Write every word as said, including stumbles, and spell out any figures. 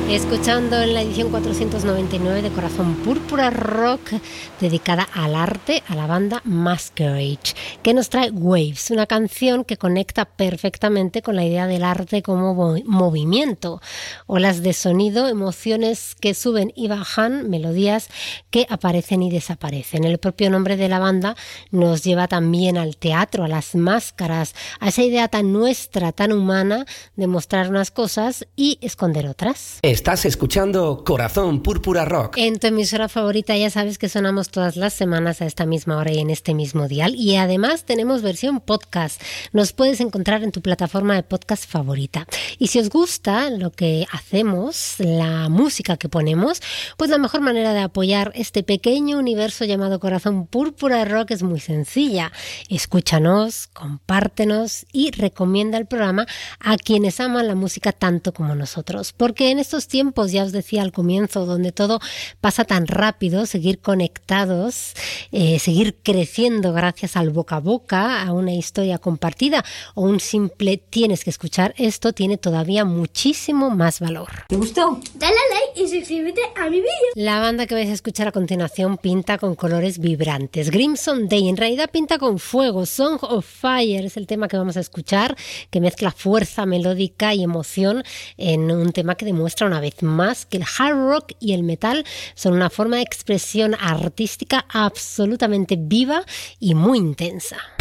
Escuchando en la edición cuatrocientos noventa y nueve de Corazón Púrpura Rock, dedicada al arte, a la banda Masquerade, que nos trae Waves, una canción que conecta perfectamente con la idea del arte como mo- movimiento, olas de sonido, emociones que suben y bajan, melodías que aparecen y desaparecen. El propio nombre de la banda nos lleva también al teatro, a las máscaras, a esa idea tan nuestra, tan humana, de mostrar unas cosas y esconder otras. Estás escuchando Corazón Púrpura Rock. En tu emisora favorita ya sabes que sonamos todas las semanas a esta misma hora y en este mismo dial. Y además tenemos versión podcast. Nos puedes encontrar en tu plataforma de podcast favorita. Y si os gusta lo que hacemos, la música que ponemos, pues la mejor manera de apoyar este pequeño universo llamado Corazón Púrpura Rock es muy sencilla. Escúchanos, compártenos y recomienda el programa a quienes aman la música tanto como nosotros. Porque en estos tiempos, ya os decía al comienzo, donde todo pasa tan rápido, seguir conectados, eh, seguir creciendo gracias al boca a boca, a una historia compartida o un simple tienes que escuchar esto, tiene todavía muchísimo más valor. ¿Te gustó? Dale a like y suscríbete a mi vídeo. La banda que vais a escuchar a continuación pinta con colores vibrantes. Crimson Day en realidad pinta con fuego. Song of Fire es el tema que vamos a escuchar, que mezcla fuerza melódica y emoción en un tema que demuestra una vez más que el hard rock y el metal son una forma de expresión artística absolutamente viva y muy intensa.